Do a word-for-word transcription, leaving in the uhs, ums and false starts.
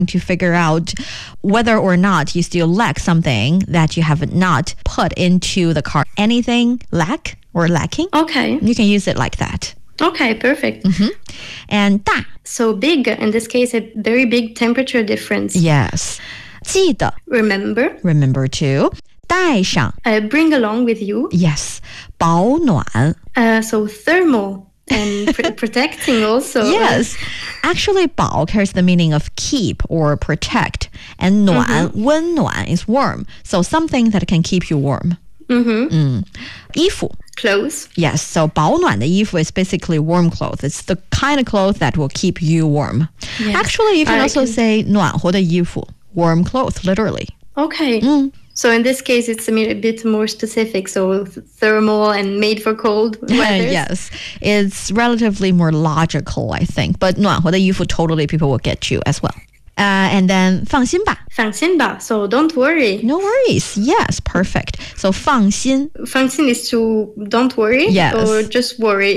to figure out whether or not you still lack something that you have not put into the cart. Anything lack or lacking? Okay. You can use it like that. Okay, perfect. Mm-hmm. And 大 So big, in this case, a very big temperature difference. Yes. 记得 Remember. Remember to 带上 Uh, bring along with you. Yes. 保暖 Uh, so thermal and pr- protecting also. Yes. Actually, 保 carries the meaning of keep or protect. And 暖 Mm-hmm. 温暖 is warm. So something that can keep you warm. Mm-hmm. 嗯，衣服 Clothes. Yes, so 保暖的衣服 is basically warm clothes. It's the kind of clothes that will keep you warm. Yeah. Actually, you can I also can- say 暖和的衣服 warm clothes, literally. Okay. Mm. So in this case, it's a, mi- a bit more specific. So th- thermal and made for cold weather. Yes, it's relatively more logical, I think. But 暖和的衣服 totally people will get you as well. Uh, and then 放心吧放心吧. So don't worry. No worries. Yes, perfect. So 放心放心 is to don't worry Yes. or just worry.